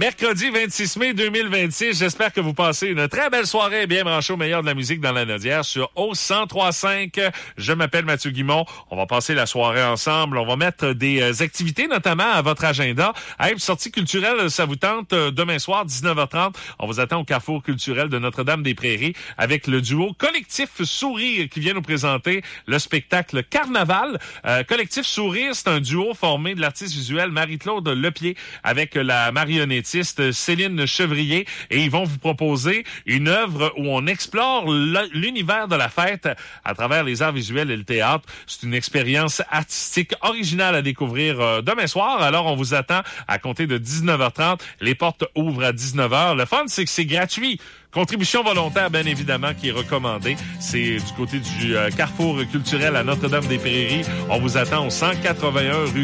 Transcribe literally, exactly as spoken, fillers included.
mercredi vingt-six mai deux mille vingt-six. J'espère que vous passez une très belle soirée bien branchée au meilleur de la musique dans la Nodière sur O cent trois cinq. Je m'appelle Mathieu Guimont. On va passer la soirée ensemble. On va mettre des euh, activités notamment à votre agenda. Hey, une sortie culturelle, ça vous tente euh, demain soir, dix-neuf heures trente. On vous attend au Carrefour culturel de Notre-Dame-des-Prairies avec le duo Collectif Sourire qui vient nous présenter le spectacle Carnaval. Euh, Collectif Sourire, c'est un duo formé de l'artiste visuel Marie-Claude Lepied avec la marionnettiste Céline Chevrier et ils vont vous proposer une œuvre où on explore l'univers de la fête à travers les arts visuels et le théâtre. C'est une expérience artistique originale à découvrir euh, demain soir. Alors, on vous attend à compter de dix-neuf heures trente. Les portes ouvrent à dix-neuf heures. Le fun, c'est que c'est gratuit. Contribution volontaire, bien évidemment, qui est recommandée. C'est du côté du euh, Carrefour culturel à Notre-Dame-des-Prairies. On vous attend au cent quatre-vingt-un rue